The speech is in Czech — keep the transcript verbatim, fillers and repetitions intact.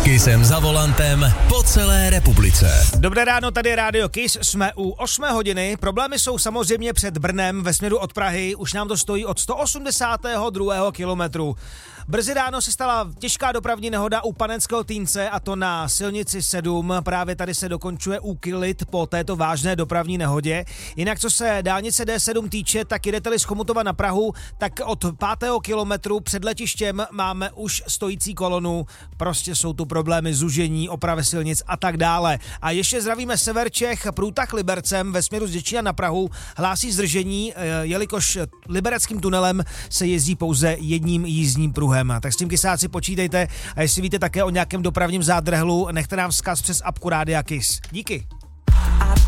Kissem za volantem po celé republice. Dobré ráno, tady je Rádio Kiss, jsme u osmé hodiny. Problémy jsou samozřejmě před Brnem ve směru od Prahy, už nám to stojí od sto osmdesátého druhého kilometru. Brzy ráno se stala těžká dopravní nehoda u Panenského Týnce, a to na silnici sedm. Právě tady se dokončuje úklid po této vážné dopravní nehodě. Jinak co se dálnice D sedm týče, tak jdete-li z Chomutova na Prahu, tak od pátého kilometru před letištěm máme už stojící kolonu. Prostě jsou tu problémy zužení, opravy silnic a tak dále. A ještě zdravíme sever Čech, průtah Libercem ve směru z Děčína na Prahu hlásí zdržení, jelikož libereckým tunelem se jezdí pouze jedním jízdním pruhem. Tak s tím kysáci počítejte, a jestli víte také o nějakém dopravním zádrhlu, nechte nám vzkaz přes apku Rádia Kiss. Díky.